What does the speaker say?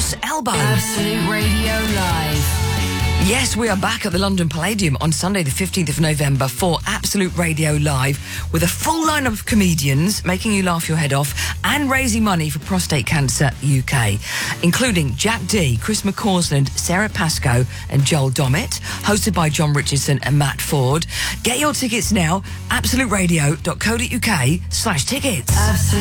course, Elbow. Absolute Radio Live. Yes, we are back at the London Palladium on Sunday the 15th of November for Absolute Radio Live with a full lineup of comedians making you laugh your head off and raising money for Prostate Cancer UK, including Jack D, Chris McCausland, Sarah Pascoe and Joel Dommett, hosted by John Richardson and Matt Ford. Get your tickets now, absoluteradio.co.uk/tickets. Absolute